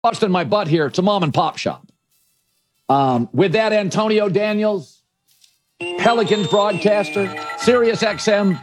busting my butt here. It's a mom and pop shop. With that, Antonio Daniels, Pelicans broadcaster, Sirius XM.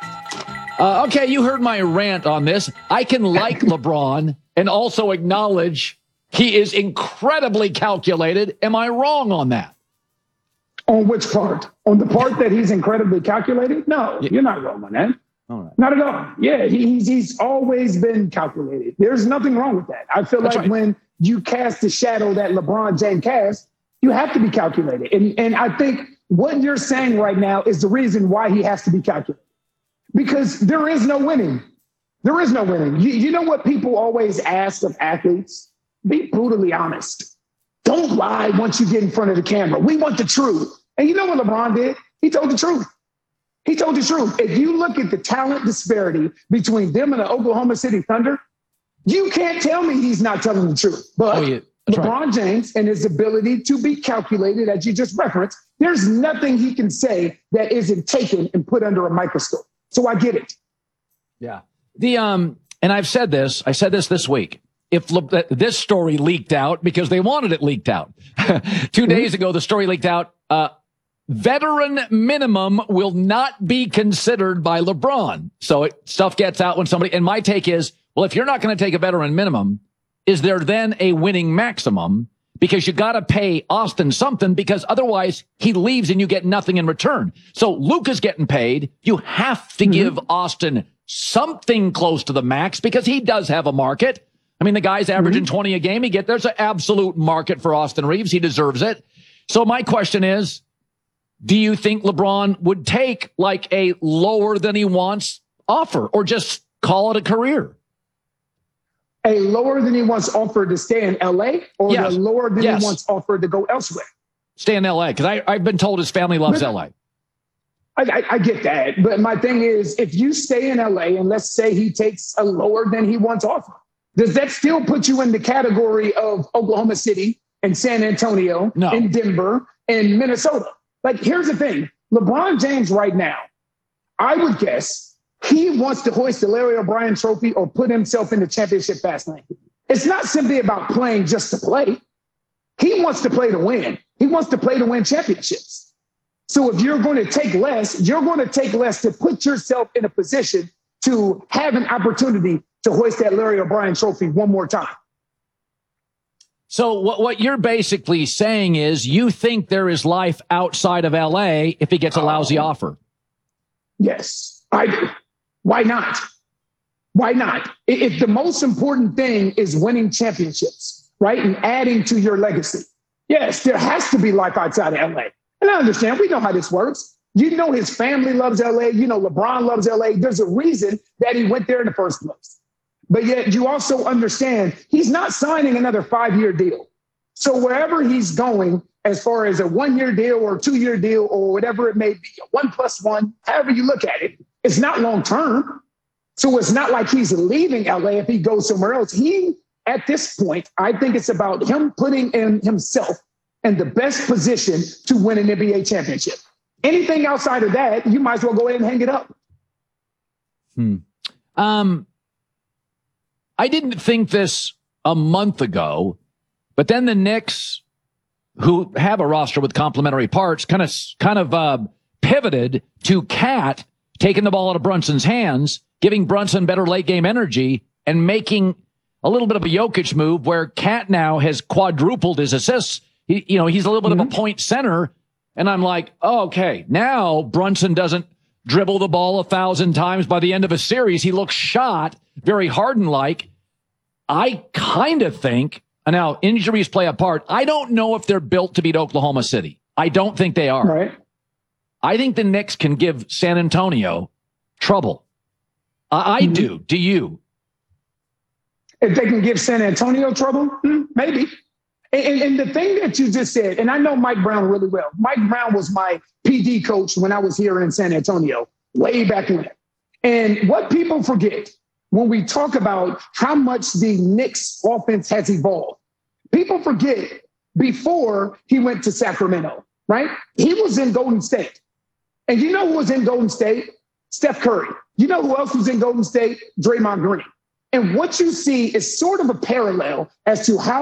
Okay, you heard my rant on this. I can like LeBron and also acknowledge he is incredibly calculated. Am I wrong on that? On which part? On the part that he's incredibly calculated? No, you're not wrong on that. All right. Not at all. Yeah, he's always been calculated. There's nothing wrong with that. I feel That's like right. when you cast the shadow that LeBron James casts, you have to be calculated. And I think what you're saying right now is the reason why he has to be calculated. Because there is no winning. There is no winning. You know what people always ask of athletes? Be brutally honest. Don't lie once you get in front of the camera. We want the truth. And you know what LeBron did? He told the truth. He told the truth. If you look at the talent disparity between them and the Oklahoma City Thunder, you can't tell me he's not telling the truth. But LeBron James and his ability to be calculated, as you just referenced, there's nothing he can say that isn't taken and put under a microscope. So I get it. Yeah. And I said this week. If this story leaked out because they wanted it leaked out 2 days ago, the story leaked out. Veteran minimum will not be considered by LeBron. So stuff gets out when somebody, and my take is, well, if you're not going to take a veteran minimum, is there then a winning maximum? Because you got to pay Austin something, because otherwise he leaves and you get nothing in return. So Luka's getting paid. You have to give Austin something close to the max because he does have a market. I mean, the guy's averaging 20 a game. There's an absolute market for Austin Reeves. He deserves it. So my question is, do you think LeBron would take like a lower than he wants offer or just call it a career? A lower than he wants offer to stay in LA or the lower than he wants offer to go elsewhere? Stay in LA, because I've been told his family loves LA. I get that. But my thing is, if you stay in LA and let's say he takes a lower than he wants offer, does that still put you in the category of Oklahoma City and San Antonio and Denver and Minnesota? Like, here's the thing. LeBron James right now, I would guess he wants to hoist the Larry O'Brien trophy or put himself in the championship fast lane. It's not simply about playing just to play. He wants to play to win. He wants to play to win championships. So if you're going to take less, you're going to take less to put yourself in a position to have an opportunity to hoist that Larry O'Brien trophy one more time. So what you're basically saying is you think there is life outside of LA if he gets a lousy offer. Yes, I do. Why not? Why not? If the most important thing is winning championships, right, and adding to your legacy, yes, there has to be life outside of LA. And I understand. We know how this works. You know his family loves LA. You know LeBron loves LA. There's a reason that he went there in the first place. But yet you also understand he's not signing another 5-year deal. So wherever he's going, as far as a 1-year deal or a 2-year deal or whatever it may be, a 1+1, however you look at it, it's not long term. So it's not like he's leaving LA if he goes somewhere else. At this point, I think it's about him putting in himself in the best position to win an NBA championship. Anything outside of that, you might as well go ahead and hang it up. I didn't think this a month ago, but then the Knicks, who have a roster with complementary parts, kind of pivoted to Cat taking the ball out of Brunson's hands, giving Brunson better late game energy, and making a little bit of a Jokic move where Cat now has quadrupled his assists. He's a little bit of a point center. And I'm like, oh, okay, now Brunson doesn't dribble the ball 1,000 times by the end of a series. He looks shot, very Harden-like. I kind of think, now injuries play a part. I don't know if they're built to beat Oklahoma City. I don't think they are. Right. I think the Knicks can give San Antonio trouble. I do. Do you? If they can give San Antonio trouble, maybe. And the thing that you just said, and I know Mike Brown really well. Mike Brown was my PD coach when I was here in San Antonio, way back when. And what people forget when we talk about how much the Knicks offense has evolved, people forget before he went to Sacramento, right? He was in Golden State. And you know who was in Golden State? Steph Curry. You know who else was in Golden State? Draymond Green. And what you see is sort of a parallel as to how